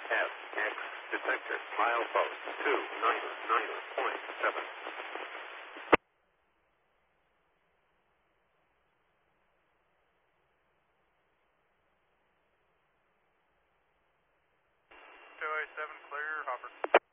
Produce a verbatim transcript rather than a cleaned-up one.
F X detected. Milepost two nine nine point seven. two oh seven clear, Hopper.